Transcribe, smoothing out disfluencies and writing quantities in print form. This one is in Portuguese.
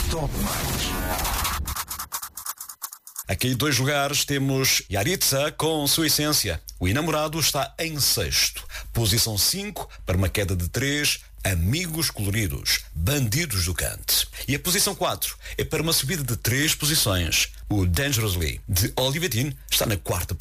Top mais. Aqui 2 lugares temos Yaritza com Sua Essência. O Enamorado está em 6º. Posição 5, para uma queda de 3, Amigos Coloridos, Bandidos do Cante. E a posição 4 é para uma subida de 3 posições. O Dangerously, de Olivia Dean, está na 4ª posição.